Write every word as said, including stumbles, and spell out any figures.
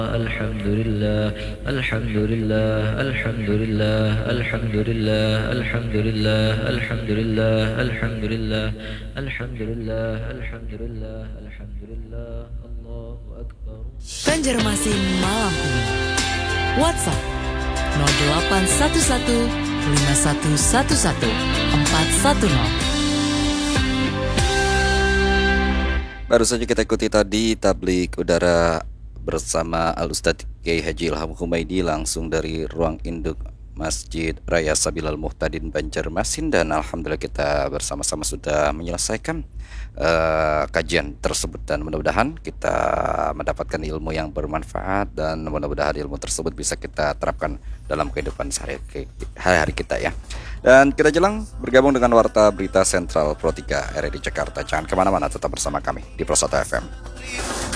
Alhamdulillah, Alhamdulillah, Alhamdulillah, Alhamdulillah, Alhamdulillah, Alhamdulillah, Alhamdulillah, Alhamdulillah, Alhamdulillah, Alhamdulillah, Allahu Akbar. Banjarmasin malam ini. WhatsApp nol delapan satu satu lima satu satu satu empat satu nol. Baru saja kita ikuti tadi tablik udara bersama Al-Ustadz Kiai Haji Ilham Humaidi langsung dari ruang induk Masjid Raya Sabilal Muhtadin Banjarmasin, dan alhamdulillah kita bersama-sama sudah menyelesaikan uh, kajian tersebut, dan mudah-mudahan kita mendapatkan ilmu yang bermanfaat, dan mudah-mudahan ilmu tersebut bisa kita terapkan dalam kehidupan sehari-hari kita ya. Dan kita jelang bergabung dengan Warta Berita Sentral Pro tiga R R I Jakarta. Jangan kemana-mana, tetap bersama kami di Pro satu F M.